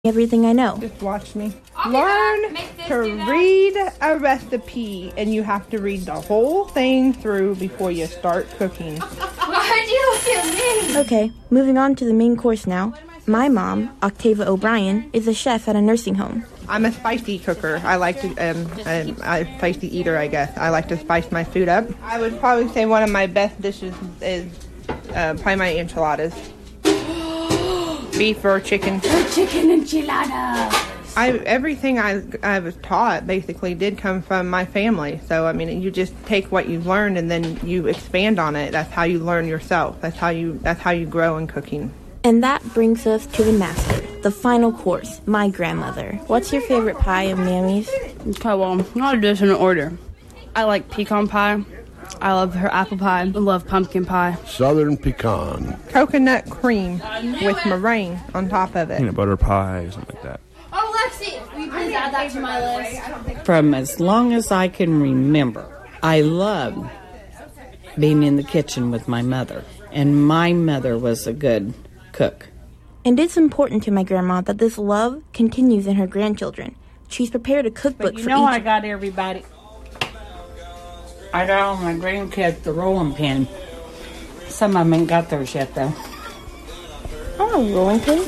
everything I know. Just watch me. Learn to read a recipe, and you have to read the whole thing through before you start cooking. Why'd you look at me? Okay, moving on to the main course now. My mom, Octava O'Brien, is a chef at a nursing home. I'm a spicy cooker. I like to, I'm a spicy eater, I guess. I like to spice my food up. I would probably say one of my best dishes is probably my enchiladas. Beef or chicken. Chicken enchilada. Everything I was taught basically did come from my family. So, I mean, you just take what you've learned and then you expand on it. That's how you learn yourself. That's how you grow in cooking. And that brings us to the master, the final course, my grandmother. What's your favorite pie of Mammy's? Okay, well, I'll do this in order. I like pecan pie. I love her apple pie. I love pumpkin pie. Southern pecan. Coconut cream with meringue on top of it. Peanut butter pie or something like that. Oh, Lexi, will you please add that to my list? From as long as I can remember, I loved being in the kitchen with my mother. And my mother was a good cook. And it's important to my grandma that this love continues in her grandchildren. She's prepared a cookbook for each. I got everybody. I got all my grandkids the rolling pin. Some of them ain't got theirs yet, though. Oh, rolling pin?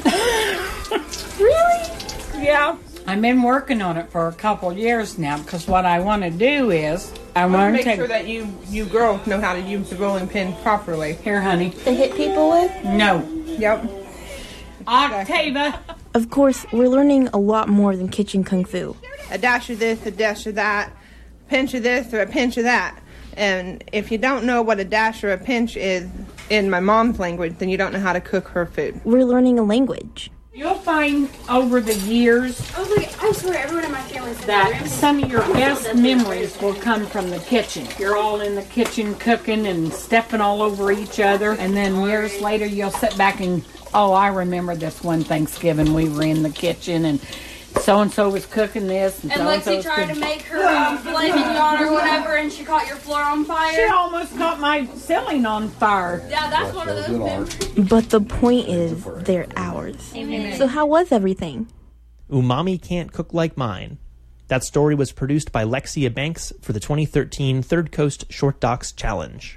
Really? Yeah. I've been working on it for a couple years now because what I want to do is I want to make sure that you girls know how to use the rolling pin properly. Here, honey. To hit people with? No. Yep. Octava. Of course, we're learning a lot more than kitchen kung fu. A dash of this, a dash of that, a pinch of this or a pinch of that. And if you don't know what a dash or a pinch is in my mom's language, then you don't know how to cook her food. We're learning a language. You'll find over the years I swear everyone in my family says that some of your best memories will come from the kitchen. You're all in the kitchen cooking and stepping all over each other, and then years later you'll sit back and, oh, I remember this one Thanksgiving we were in the kitchen and so-and-so was cooking this. And Lexi tried to make her filet mignon or whatever, and she caught your floor on fire. She almost caught my ceiling on fire. Yeah, that's one of those memories. But the point is, they're ours. Amen. So how was everything? Umami Can't Cook Like Mine. That story was produced by Lexia Banks for the 2013 Third Coast Short Docs Challenge.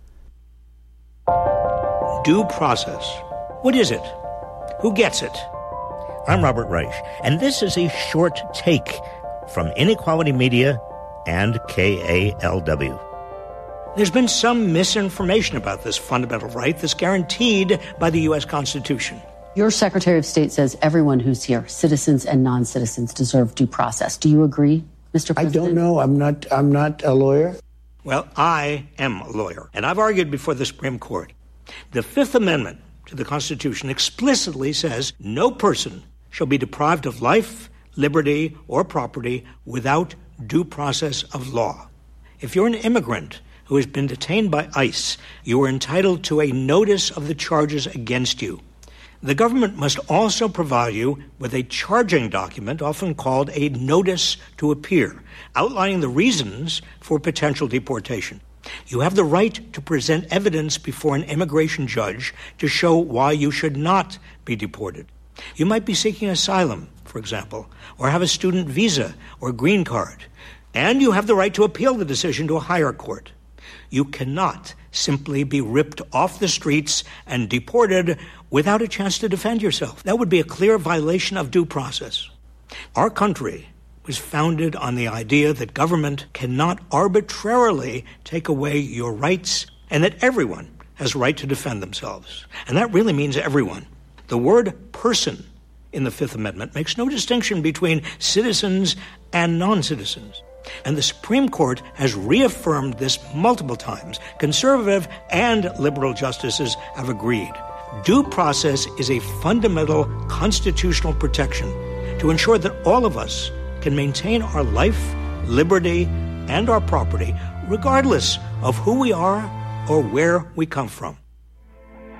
Due process. What is it? Who gets it? I'm Robert Reich, and this is a short take from Inequality Media and KALW. There's been some misinformation about this fundamental right that's guaranteed by the U.S. Constitution. Your Secretary of State says everyone who's here, citizens and non-citizens, deserve due process. Do you agree, Mr. President? I don't know. I'm not a lawyer. Well, I am a lawyer, and I've argued before the Supreme Court. The Fifth Amendment to the Constitution explicitly says no person shall be deprived of life, liberty, or property without due process of law. If you're an immigrant who has been detained by ICE, you are entitled to a notice of the charges against you. The government must also provide you with a charging document, often called a notice to appear, outlining the reasons for potential deportation. You have the right to present evidence before an immigration judge to show why you should not be deported. You might be seeking asylum, for example, or have a student visa or green card, and you have the right to appeal the decision to a higher court. You cannot simply be ripped off the streets and deported without a chance to defend yourself. That would be a clear violation of due process. Our country was founded on the idea that government cannot arbitrarily take away your rights and that everyone has a right to defend themselves. And that really means everyone. The word person in the Fifth Amendment makes no distinction between citizens and non-citizens. And the Supreme Court has reaffirmed this multiple times. Conservative and liberal justices have agreed. Due process is a fundamental constitutional protection to ensure that all of us can maintain our life, liberty, and our property, regardless of who we are or where we come from.